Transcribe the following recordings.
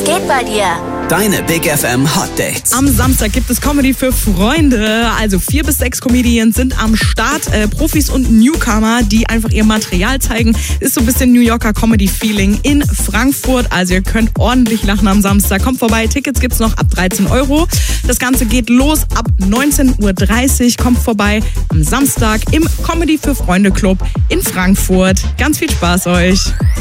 geht bei dir? Deine Big FM Hot Dates. Am Samstag gibt es Comedy für Freunde. Also 4 bis 6 Comedians sind am Start. Profis und Newcomer, die einfach ihr Material zeigen. Ist so ein bisschen New Yorker Comedy-Feeling in Frankfurt. Also ihr könnt ordentlich lachen am Samstag. Kommt vorbei, Tickets gibt's noch ab 13 €. Das Ganze geht los ab 19:30 Uhr. Kommt vorbei am Samstag im Comedy für Freunde Club in Frankfurt. Ganz viel Spaß euch.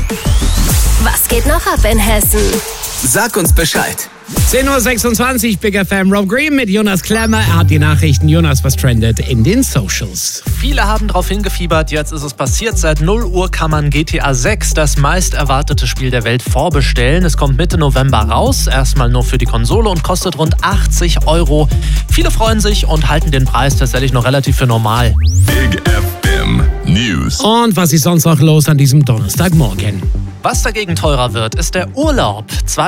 Was geht noch ab in Hessen? Sag uns Bescheid. 10:26 Uhr, Big FM. Rob Green mit Jonas Klemmer. Er hat die Nachrichten. Jonas, was trendet in den Socials? Viele haben darauf hingefiebert, jetzt ist es passiert. Seit 0 Uhr kann man GTA 6, das meist erwartete Spiel der Welt, vorbestellen. Es kommt Mitte November raus, erstmal nur für die Konsole und kostet rund 80 €. Viele freuen sich und halten den Preis tatsächlich noch relativ für normal. Big FM News. Und was ist sonst noch los an diesem Donnerstagmorgen? Was dagegen teurer wird, ist der Urlaub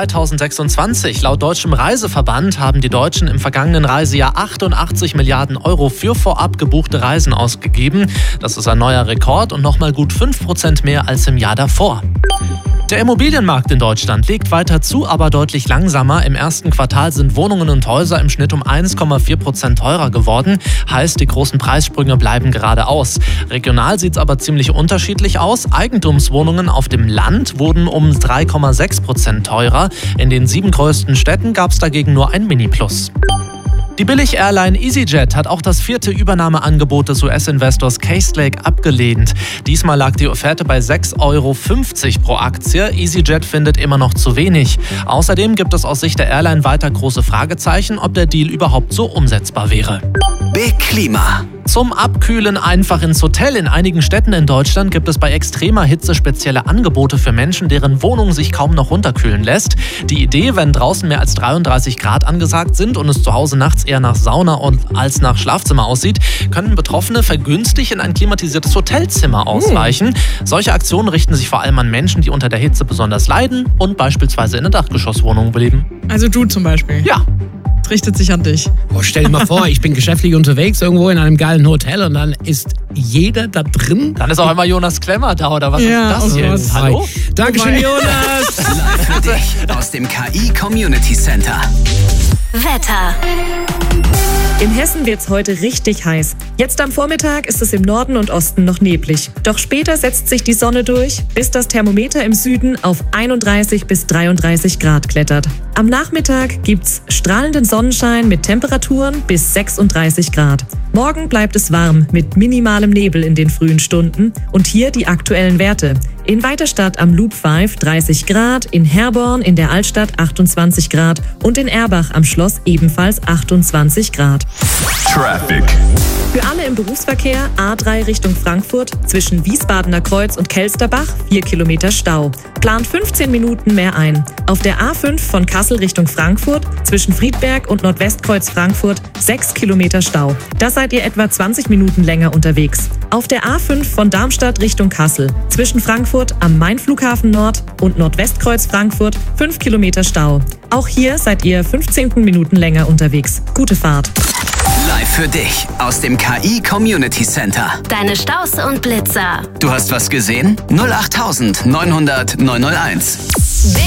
2026. Laut Deutschem Reiseverband haben die Deutschen im vergangenen Reisejahr 88 Milliarden € für vorab gebuchte Reisen ausgegeben. Das ist ein neuer Rekord und nochmal gut 5% mehr als im Jahr davor. Der Immobilienmarkt in Deutschland legt weiter zu, aber deutlich langsamer. Im ersten Quartal sind Wohnungen und Häuser im Schnitt um 1,4% teurer geworden. Heißt, die großen Preissprünge bleiben gerade aus. Regional sieht es aber ziemlich unterschiedlich aus. Eigentumswohnungen auf dem Land wurden um 3,6% teurer. In den 7 größten Städten gab es dagegen nur ein Mini-Plus. Die Billig-Airline EasyJet hat auch das 4. Übernahmeangebot des US-Investors Castlelake abgelehnt. Diesmal lag die Offerte bei 6,50 € pro Aktie. EasyJet findet immer noch zu wenig. Außerdem gibt es aus Sicht der Airline weiter große Fragezeichen, ob der Deal überhaupt so umsetzbar wäre. Big Klima. Zum Abkühlen einfach ins Hotel. In einigen Städten in Deutschland gibt es bei extremer Hitze spezielle Angebote für Menschen, deren Wohnung sich kaum noch runterkühlen lässt. Die Idee, wenn draußen mehr als 33 Grad angesagt sind und es zu Hause nachts eher nach Sauna als nach Schlafzimmer aussieht, können Betroffene vergünstigt in ein klimatisiertes Hotelzimmer ausweichen. Solche Aktionen richten sich vor allem an Menschen, die unter der Hitze besonders leiden und beispielsweise in einer Dachgeschosswohnung leben. Also du zum Beispiel. Ja. Richtet sich an dich. Oh, stell dir mal vor, ich bin geschäftlich unterwegs irgendwo in einem geilen Hotel und dann ist jeder da drin. Dann ist auch immer Jonas Klemmer da, oder was ist das hier? was? Hallo? Dankeschön, Jonas. Live für dich aus dem KI Community Center. Wetter. In Hessen wird's heute richtig heiß. Jetzt am Vormittag ist es im Norden und Osten noch neblig. Doch später setzt sich die Sonne durch, bis das Thermometer im Süden auf 31 bis 33 Grad klettert. Am Nachmittag gibt's strahlenden Sonnenschein mit Temperaturen bis 36 Grad. Morgen bleibt es warm mit minimalem Nebel in den frühen Stunden. Und hier die aktuellen Werte. In Weiterstadt am Loop 5 30 Grad, in Herborn in der Altstadt 28 Grad und in Erbach am Schloss ebenfalls 28 Grad. Traffic. Für alle im Berufsverkehr A3 Richtung Frankfurt zwischen Wiesbadener Kreuz und Kelsterbach 4 Kilometer Stau. Plant 15 Minuten mehr ein. Auf der A5 von Kassel Richtung Frankfurt zwischen Friedberg und Nordwestkreuz Frankfurt 6 Kilometer Stau. Da seid ihr etwa 20 Minuten länger unterwegs. Auf der A5 von Darmstadt Richtung Kassel zwischen Frankfurt am Main-Flughafen Nord und Nordwestkreuz Frankfurt 5 Kilometer Stau. Auch hier seid ihr 15 Minuten länger unterwegs. Gute Fahrt. Live für dich aus dem KI Community Center. Deine Staus und Blitzer. Du hast was gesehen? 08900 901.